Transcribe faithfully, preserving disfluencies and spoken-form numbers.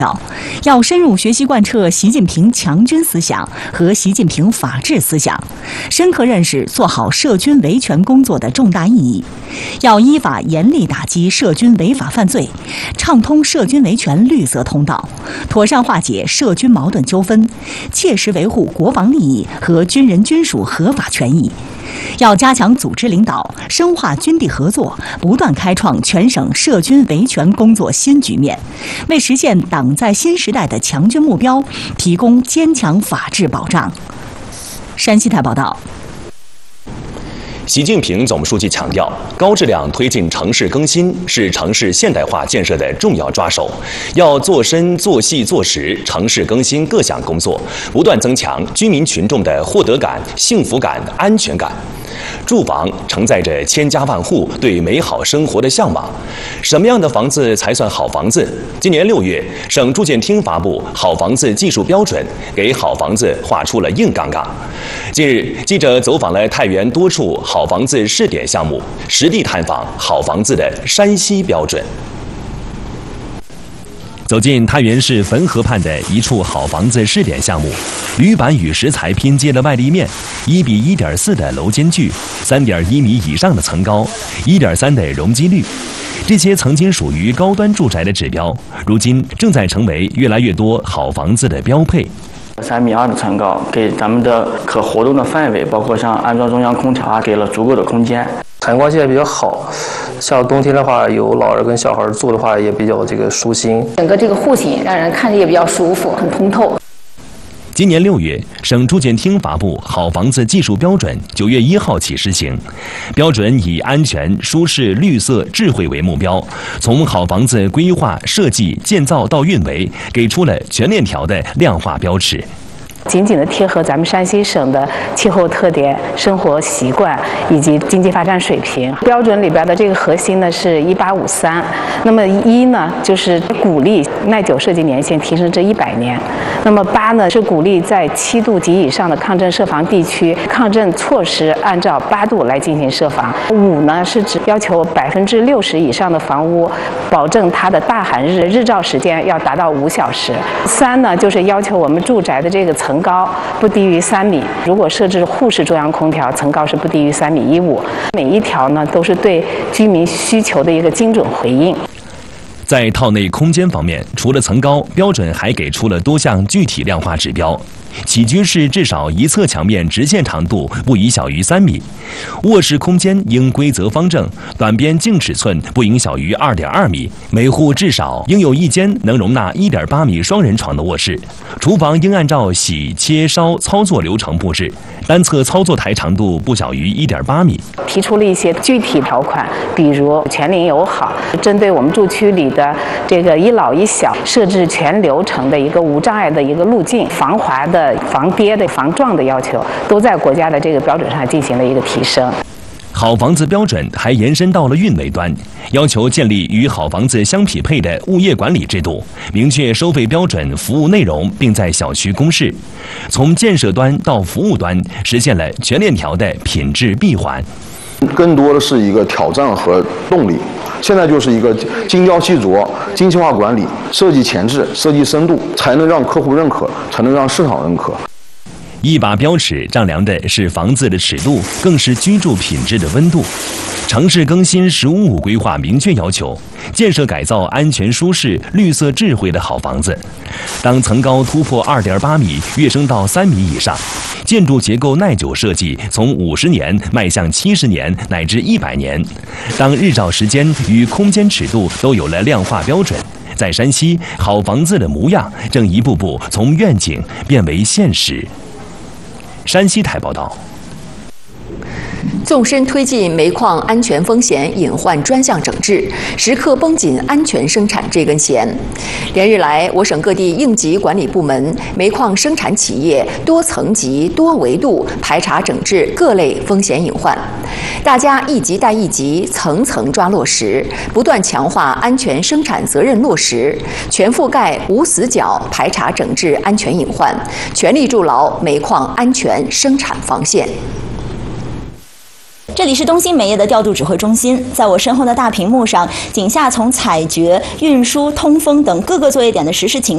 要深入学习贯彻习近平强军思想和习近平法治思想，深刻认识做好涉军维权工作的重大意义。要依法严厉打击涉军违法犯罪，畅通涉军维权绿色通道，妥善化解涉军矛盾纠纷，切实维护国防利益和军人军属合法权益。要加强组织领导，深化军地合作，不断开创全省涉军维权工作新局面，为实现党在新时代的强军目标提供坚强法治保障。山西台报道。 习近平总书记强调，高质量推进城市更新是城市现代化建设的重要抓手，要做深、做细、做实城市更新各项工作，不断增强居民群众的获得感、幸福感、安全感。住房承载着千家万户对美好生活的向往。什么样的房子才算好房子？今年六月，省住建厅发布《好房子技术标准》，给好房子画出了硬杠杠。近日，记者走访了太原多处好房子试点项目，实地探访好房子的山西标准。走进太原市汾河畔的一处好房子试点项目，铝板与石材拼接的外立面，一比一点四的楼间距，三点一米以上的层高，一点三的容积率，这些曾经属于高端住宅的指标，如今正在成为越来越多好房子的标配。 三米二的层高，给咱们的可活动的范围，包括像安装中央空调啊，给了足够的空间。 采光性也比较好，像冬天的话，有老人跟小孩住的话，也比较这个舒心。 整个这个户型让人看着也比较舒服，很通透。 今年六月，省住建厅发布《好房子技术标准》，九月一号起施行。标准以安全、舒适、绿色、智慧为目标，从好房子规划、设计、建造到运维，给出了全链条的量化标尺。 紧紧地贴合咱们山西省的气候特点、生活习惯以及经济发展水平。标准里边的这个核心呢是一八五三，那么一呢就是鼓励耐久设计年限提升至一百年，那么八呢是鼓励在七度及以上的抗震设防地区，抗震措施按照八度来进行设防。五呢是指要求百分之六十以上的房屋保证它的大寒日日照时间要达到五小时。三呢就是要求我们住宅的这个层高不低于三米，如果设置沪式中央空调，层高是不低于三米一五。每一条呢都是对居民需求的一个精准回应。 在套内空间方面，除了层高，标准还给出了多项具体量化指标。起居室至少一侧墙面直线长度不宜小于三米，卧室空间应规则方正，短边净尺寸不应小于二点二米，每户至少应有一间能容纳一点八米双人床的卧室。厨房应按照洗、切、烧操作流程布置，单侧操作台长度不小于一点八米。 提出了一些具体条款，比如全龄友好，针对我们住区里的这个一老一小，设置全流程的一个无障碍的一个路径，防滑的、防跌的、防撞的要求，都在国家的这个标准上进行了一个提升。 好房子标准还延伸到了运维端，要求建立与好房子相匹配的物业管理制度，明确收费标准、服务内容，并在小区公示。从建设端到服务端，实现了全链条的品质闭环。 更多的是一个挑战和动力。现在就是一个精雕细琢、精细化管理、设计前置、设计深度，才能让客户认可，才能让市场认可。 一把标尺丈量的是房子的尺度，更是居住品质的温度。城市更新“十五五”规划明确要求，建设改造安全、舒适、绿色、智慧的好房子。当层高突破二点八米，跃升到三米以上，建筑结构耐久设计从五十年迈向七十年乃至一百年。当日照时间与空间尺度都有了量化标准，在山西，好房子的模样正一步步从愿景变为现实。山西台报道。 纵深推进煤矿安全风险隐患专项整治，时刻绷紧安全生产这根弦。连日来，我省各地应急管理部门、煤矿生产企业多层级、多维度排查整治各类风险隐患，大家一级带一级，层层抓落实，不断强化安全生产责任落实，全覆盖无死角排查整治安全隐患，全力筑牢煤矿安全生产防线。 这里是东新煤业的调度指挥中心，在我身后的大屏幕上，井下从采掘、运输、通风等各个作业点的实时情